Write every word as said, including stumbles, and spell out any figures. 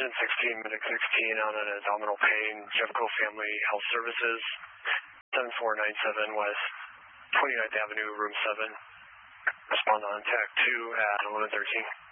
Engine sixteen, Medic sixteen on an abdominal pain, Jeffco Family Health Services, seven four nine seven West twenty-ninth Avenue, Room seven. Respond on Tech two at eleven thirteen.